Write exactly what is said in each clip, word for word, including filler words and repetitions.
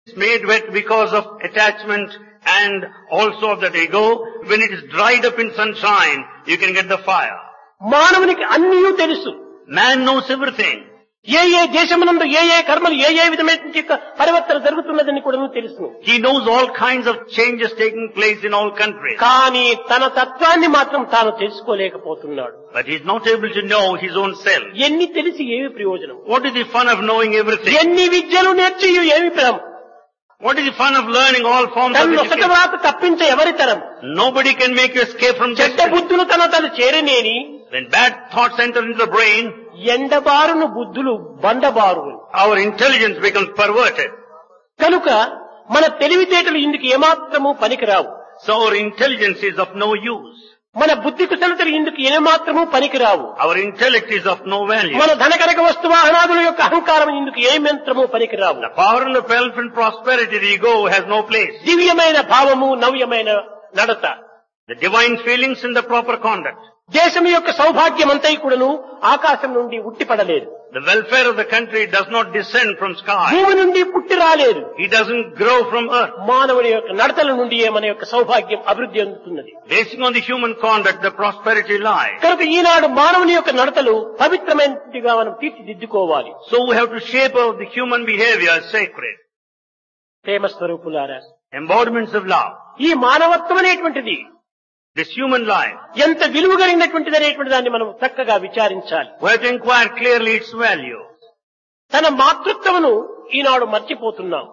It's made wet because of attachment and also of that ego. When it is dried up in sunshine, you can get the fire. మానవునికి అన్నీ తెలుసు. Man knows everything. ఏ ఏ దేశమునందు ఏ ఏ కర్మలు ఏ ఏ విధమైన యొక్క పరివర్తన జరుగుతున్నదని కూడా తెలుసు. He knows all kinds of changes taking place in all countries. కానీ తన తత్వాన్ని మాత్రం తాను తెలుసుకోలేకపోతున్నాడు. But he is not able to know his own self. ఎన్ని తెలిసి ఏమి ప్రయోజనం? What is the fun of knowing everything? ఎన్ని విద్యలు నేర్చి ఏమి ఫలం? What is the fun of learning all forms of తన education? సతవాత తప్పించే ఎవరి తరం? Nobody can make you escape from చెడ్డ destiny. బుద్ధులు తన తను చేరనేని When bad thoughts enter into the brain, ఎండబారును బుద్ధులు బండబారు. our intelligence becomes perverted. కనుక మన తెలివితేటలు ఇందుకు ఏమాత్రము పనికిరావు. So our intelligence is of no use. మన బుద్ధి కుశలతలు ఇందుకు ఏమాత్రము పనికిరావు. Our intellect is of no value. మన ధనకనక వస్తువాహనాదుల యొక్క అహంకారం ఇందుకు ఏమంత్రము పనికిరావు. The power and the wealth and prosperity, the ego has no place. దివ్యమైన భావము నవ్యమైన నడత, The divine feelings and the proper conduct. దేశం యొక్క సౌభాగ్యం అంతా కూడాను ఆకాశం నుండి ఉట్టిపడలేదు. The welfare of the country does not descend from sky. భూమి నుండి పుట్టి రాలేదు. It doesn't grow from earth. మానవుని యొక్క నడతల నుండి మన యొక్క సౌభాగ్యం అభివృద్ధి అందుతున్నది. Basing on the human conduct, the prosperity lies. కనుక ఈనాడు మానవుని యొక్క నడతలు పవిత్రమైనదిగా మనం తీర్చిదిద్దుకోవాలి. So we have to shape out the human behavior as sacred. ప్రేమ స్వరూపులారా, Embodiments of love. ఈ మానవత్వం అనేటువంటిది This human life. ఎంత విలువ కలిగినటువంటిది అనేటువంటి దాన్ని మనం చక్కగా విచారించాలి. We have to inquire clearly its value. తన మాతృత్వమును ఈనాడు మర్చిపోతున్నాం.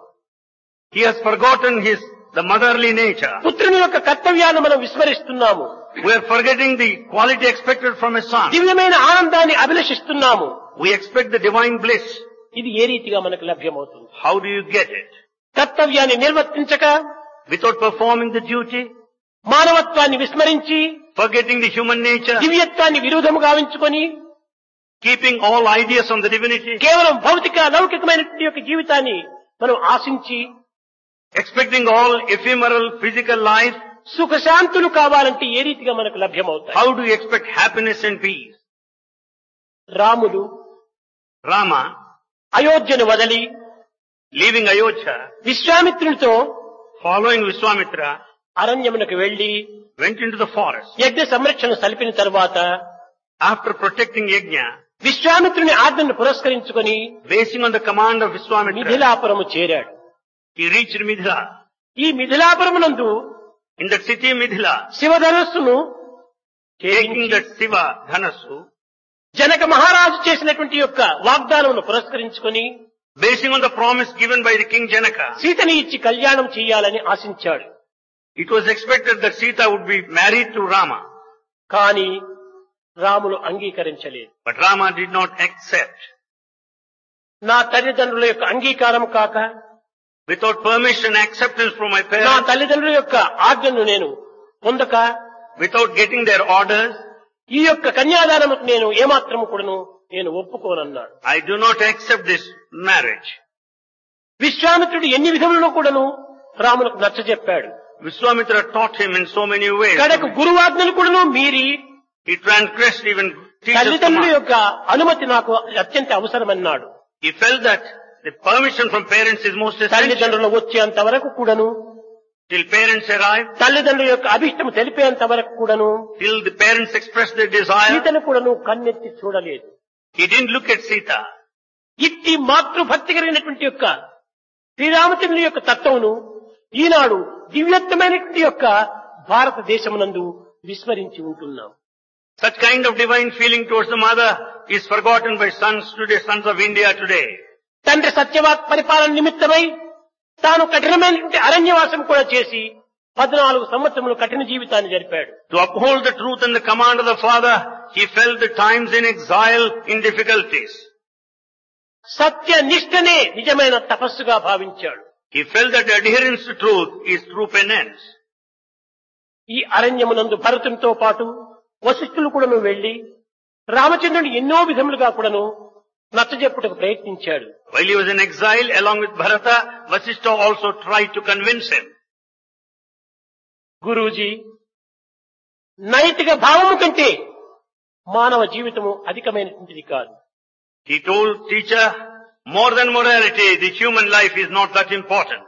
He has forgotten his, the motherly nature. పుత్రుని యొక్క కర్తవ్యాన్ని మనం విస్మరిస్తున్నాము. We are forgetting the quality expected from a son. దివ్యమైన ఆనందాన్ని అభిలషిస్తున్నాము. We expect the divine bliss. ఇది ఏ రీతిగా మనకు లభ్యమవుతుంది? How do you get it? కర్తవ్యాన్ని నిర్వర్తించక, Without performing the duty, మానవత్వాన్ని విస్మరించి, forgetting the human nature, దివ్యత్వాన్ని విరోధము గావించుకొని, keeping all ideas on the divinity, కేవలం భౌతిక లౌకికమైనటువంటి యొక్క జీవితాన్ని మనం ఆశించి, expecting all ephemeral physical life. సుఖశాంతులు కావాలంటే ఏ రీతిగా మనకు లభ్యమవుతాయి? How do you expect happiness and peace? రాముడు Rama, అయోధ్యను వదలి leaving Ayodhya, విశ్వామిత్రునితో following Vishwamitra, అరణ్యమునకు వెళ్లి went into the forest. యజ్ఞ సంరక్షణ సలిపిన తరువాత After protecting Yajna, విశ్వామిత్రుని ఆజ్ఞను పురస్కరించుకొని basing on the command of Vishwamitra, మిథిలాపురము చేరాడు. he reached Mithila. ఈ మిథిలాపురమునందు In that city Mithila, శివధనస్సును taking that Shiva Dhanasu, Janaka మహారాజు చేసినటువంటి యొక్క వాగ్దానమును పురస్కరించుకొని basing on the promise given by the king Janaka, సీతని ఇచ్చి కళ్యాణం చేయాలని ఆశించాడు. it was expected that Sita would be married to Rama. కానీ రాములు అంగీకరించలేదు. But Rama did not accept. నా తల్లిదండ్రుల యొక్క అంగీకారం కాక, Without permission, acceptance from my నా parents, తల్లిదండ్రుల యొక్క ఆజ్ఞను నేను పొందక, without getting their orders, ఈ యొక్క కన్యాదానముకు నేను ఏమాత్రము కూడాను నేను ఒప్పుకోనన్నాడు. I do not accept this marriage. విశ్వామిత్రుడు ఎన్ని విధములను కూడాను రాములకు నచ్చజెప్పాడు. Vishwamitra taught him in so many ways. కడకు గురువాజ్ఞలు కూడాను మీరి He transgressed even teacher's తల్లిదండ్రుల command. యొక్క అనుమతి నాకు అత్యంత అవసరమన్నాడు. He felt that the permission from parents is most essential. తల్లిదండ్రులు వచ్చేంత వరకు కూడాను, Till parents arrive, తల్లిదండ్రుల యొక్క అభిష్టం తెలిపేంత వరకు కూడాను till the parents express their desire, సీతను కూడాను కన్నెత్తి చూడలేదు. he didn't look at Sita. ఇట్టి మాతృభక్తి కలిగినటువంటి యొక్క శ్రీరామచంద్రుని యొక్క తత్వమును ఈనాడు దివ్యత్వమైనటువంటి యొక్క భారతదేశమునందు విస్మరించి ఉంటున్నాం. Such kind of divine feeling towards the mother is forgotten by sons today, sons of India today. తండ్రి సత్యవాక్ పరిపాలన నిమిత్తమై తాను కఠినమైనటువంటి అరణ్యవాసం కూడా చేసి పద్నాలుగు సంవత్సరములు కఠిన జీవితాన్ని జరిపాడు. To uphold the truth and the command of the father, he felt the times in exile, in difficulties. సత్య నిష్ఠనే నిజమైన తపస్సుగా భావించాడు. He felt that adherence to truth is true penance. ఈ అరణ్యమునందు భరతునితో పాటు వశిష్ఠులు కూడాను వెళ్లి రామచంద్రుని ఎన్నో విధములుగా కూడాను నచ్చజెప్పుటకు ప్రయత్నించాడు. While he was in exile along with Bharata, Vasishtha also tried to convince him. Guruji, నైతిక భావము కంటే మానవ జీవితము అధికమైనటువంటిది కాదు. He told teacher, More than morality, the human life is not that important.